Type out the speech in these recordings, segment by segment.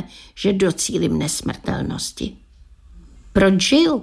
že docílím nesmrtelnosti. Proč žiju?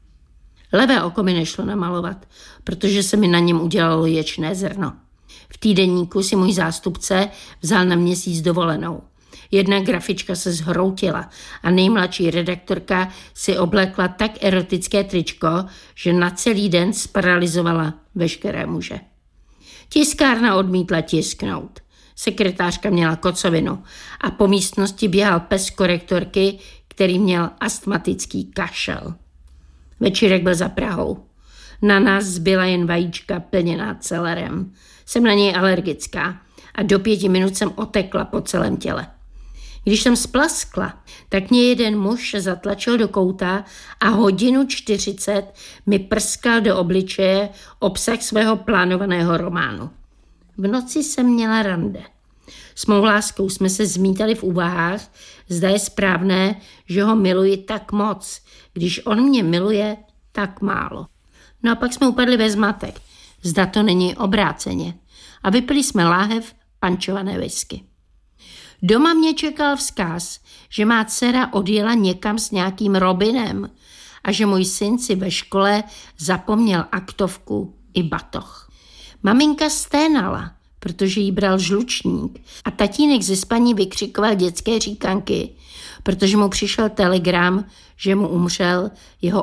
Levé oko mi nešlo namalovat, protože se mi na něm udělalo ječné zrno. V týdeníku si můj zástupce vzal na měsíc dovolenou. Jedna grafička se zhroutila a nejmladší redaktorka si oblekla tak erotické tričko, že na celý den sparalyzovala veškeré muže. Tiskárna odmítla tisknout. Sekretářka měla kocovinu a po místnosti běhal pes korektorky, který měl astmatický kašel. Večírek byl za Prahou. Na nás zbyla jen vajíčka plněná celerem. Jsem na něj alergická a do 5 minut jsem otekla po celém těle. Když jsem splaskla, tak mě jeden muž zatlačil do kouta a 1:40 hodin mi prskal do obličeje obsah svého plánovaného románu. V noci jsem měla rande. S mou láskou jsme se zmítali v úvahách, zda je správné, že ho miluji tak moc, když on mě miluje tak málo. No a pak jsme upadli ve zmatek, zda to není obráceně. A vypili jsme láhev pančované whisky. Doma mě čekal vzkaz, že má dcera odjela někam s nějakým Robinem a že můj syn si ve škole zapomněl aktovku i batoh. Maminka sténala, protože jí bral žlučník a tatínek ze spaní vykřikoval dětské říkanky, protože mu přišel telegram, že mu umřel jeho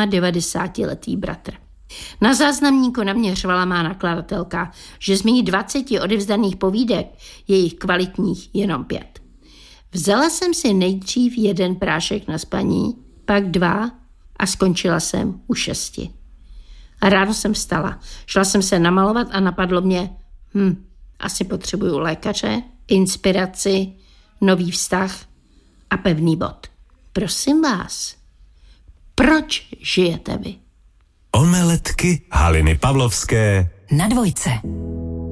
98letý bratr. Na záznamníku na mě řvala má nakladatelka, že z mých 20 odevzdaných povídek je jich kvalitních jenom 5. Vzala jsem si nejdřív 1 prášek na spaní, pak 2 a skončila jsem u 6. A ráno jsem vstala, šla jsem se namalovat a napadlo mě, asi potřebuju lékaře, inspiraci, nový vztah a pevný bod. Prosím vás, proč žijete vy? Omeletky Haliny Pavlovské na Dvojce.